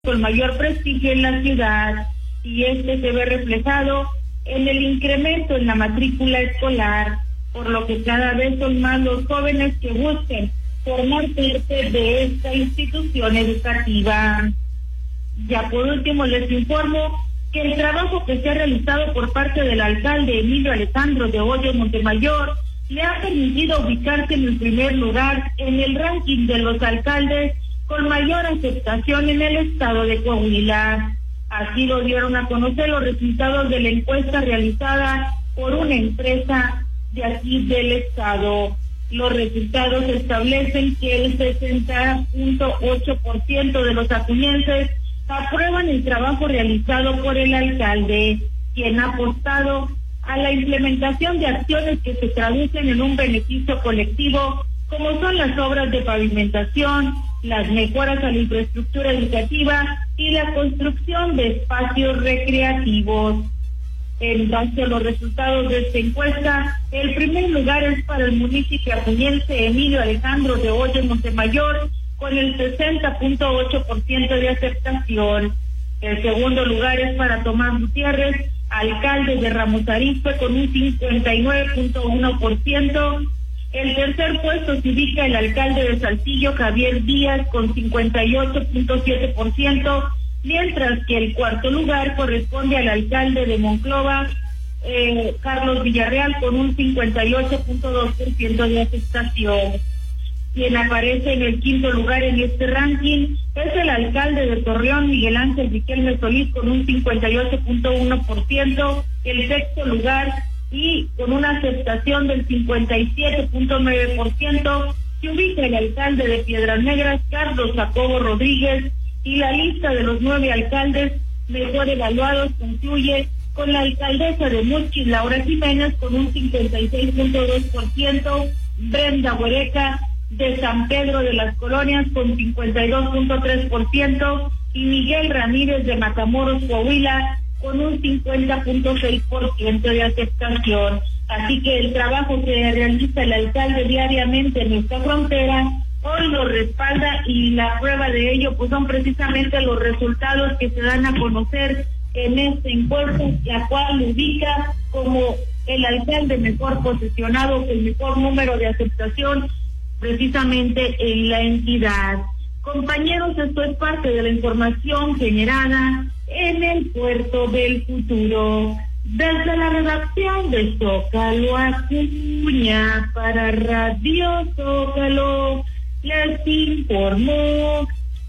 con mayor prestigio en la ciudad, y este se ve reflejado en el incremento en la matrícula escolar, por lo que cada vez son más los jóvenes que buscan formar parte de esta institución educativa. Ya por último les informo que el trabajo que se ha realizado por parte del alcalde Emilio Alejandro de Hoyos Montemayor le ha permitido ubicarse en el primer lugar en el ranking de los alcaldes con mayor aceptación en el estado de Coahuila. Así lo dieron a conocer los resultados de la encuesta realizada por una empresa de aquí del estado. Los resultados establecen que el 60.8% de los acuñenses aprueban el trabajo realizado por el alcalde, quien ha apostado a la implementación de acciones que se traducen en un beneficio colectivo, como son las obras de pavimentación, las mejoras a la infraestructura educativa y la construcción de espacios recreativos. En base a los resultados de esta encuesta, el primer lugar es para el municipio acuñense Emilio Alejandro de Hoyos Montemayor, con el 60.8% de aceptación. El segundo lugar es para Tomás Gutiérrez, alcalde de Ramos Arizpe, con un 59.1%. El tercer puesto se ubica el alcalde de Saltillo, Javier Díaz, con 58.7%, mientras que el cuarto lugar corresponde al alcalde de Monclova, Carlos Villarreal, con un 58.2% de aceptación. Quien aparece en el quinto lugar en este ranking es el alcalde de Torreón, Miguel Ángel Riquelme Solís, con un 58.1%, el sexto lugar y con una aceptación del 57.9%, se ubica el alcalde de Piedras Negras, Carlos Jacobo Rodríguez, y la lista de los 9 alcaldes mejor evaluados concluye con la alcaldesa de Musquis, Laura Jiménez, con un 56.2%, Brenda Huereca de San Pedro de las Colonias con 52.3% y Miguel Ramírez de Matamoros, Coahuila, con un 50.6% de aceptación. Así que el trabajo que realiza el alcalde diariamente en esta frontera hoy lo respalda, y la prueba de ello pues son precisamente los resultados que se dan a conocer en esta encuesta, la cual ubica como el alcalde mejor posicionado, con el mejor número de aceptación precisamente en la entidad. Compañeros, esto es parte de la información generada en el Puerto del Futuro. Desde la redacción de Zócalo Acuña para Radio Zócalo, les informó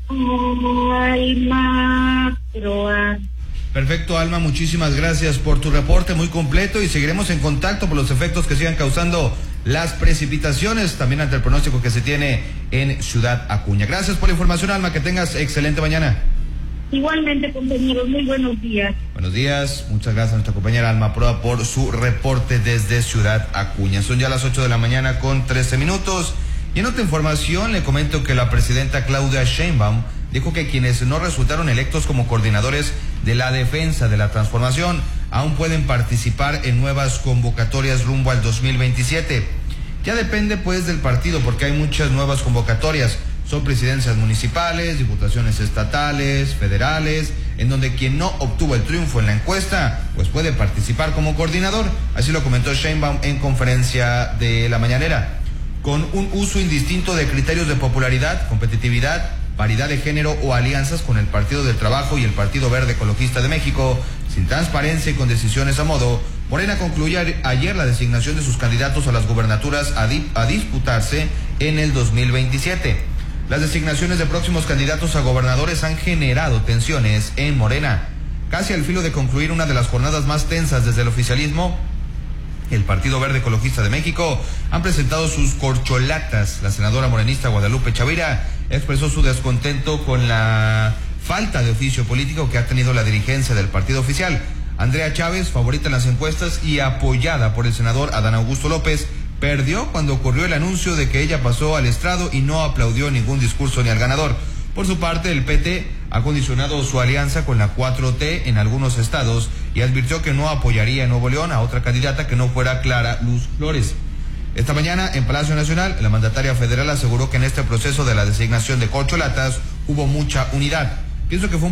Alma Croa. Perfecto, Alma, muchísimas gracias por tu reporte muy completo, y seguiremos en contacto por los efectos que sigan causando las precipitaciones, también ante el pronóstico que se tiene en Ciudad Acuña. Gracias por la información, Alma, que tengas excelente mañana. Igualmente, compañeros, muy buenos días. Buenos días, muchas gracias a nuestra compañera Alma Proa por su reporte desde Ciudad Acuña. Son ya las 8 de la mañana con 13 minutos. Y en otra información le comento que la presidenta Claudia Sheinbaum dijo que quienes no resultaron electos como coordinadores de la defensa de la transformación aún pueden participar en nuevas convocatorias rumbo al 2027. Ya depende pues del partido, porque hay muchas nuevas convocatorias. Son presidencias municipales, diputaciones estatales, federales, en donde quien no obtuvo el triunfo en la encuesta pues puede participar como coordinador. Así lo comentó Sheinbaum en conferencia de la mañanera. Con un uso indistinto de criterios de popularidad, competitividad, paridad de género o alianzas con el Partido del Trabajo y el Partido Verde Ecologista de México, sin transparencia y con decisiones a modo, Morena concluyó ayer la designación de sus candidatos a las gubernaturas a disputarse en el 2027. Las designaciones de próximos candidatos a gobernadores han generado tensiones en Morena. Casi al filo de concluir una de las jornadas más tensas desde el oficialismo, el Partido Verde Ecologista de México han presentado sus corcholatas. La senadora morenista Guadalupe Chavira expresó su descontento con la falta de oficio político que ha tenido la dirigencia del partido oficial. Andrea Chávez, favorita en las encuestas y apoyada por el senador Adán Augusto López, perdió cuando ocurrió el anuncio de que ella pasó al estrado y no aplaudió ningún discurso ni al ganador. Por su parte, el PT ha condicionado su alianza con la 4T en algunos estados y advirtió que no apoyaría en Nuevo León a otra candidata que no fuera Clara Luz Flores. Esta mañana, en Palacio Nacional, la mandataria federal aseguró que en este proceso de la designación de corcholatas hubo mucha unidad. Pienso que fue